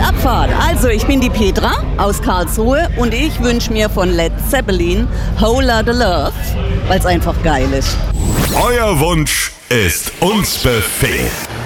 Abfahrt. Also, ich bin die Petra aus Karlsruhe und ich wünsche mir von Led Zeppelin Whole Lotta Love, weil es einfach geil ist. Euer Wunsch ist uns Befehl.